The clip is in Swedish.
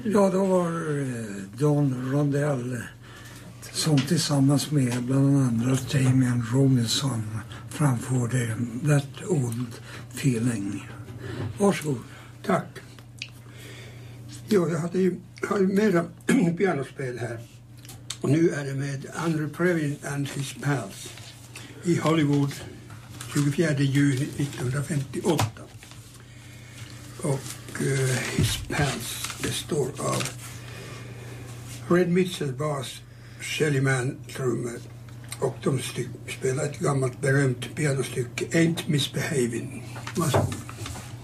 Ja, då var Don Rondell som tillsammans med bland andra Damien Robinson framförde That Old Feeling. Varsågod. Tack. Jo, jag har ju mera pianospel här. Och nu är det med Andrew Previn and his pals i Hollywood 24 juni 1958. Och his pals består av Red Mitchell bas, Shelly Manne trummor, och de spelar ett gammalt berömt pianostycke, Ain't Misbehaving. Varsågod.